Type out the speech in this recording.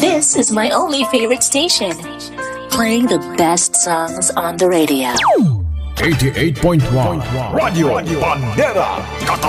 This is my only favorite station, playing the best songs on the radio. 88.1 Radio Bandera